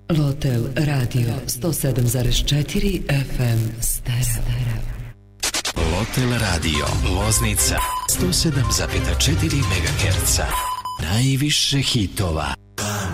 Lotel Radio 107,4 FM stereo. Lotel Radio Loznica 107,4 MHz. Najviše hitova.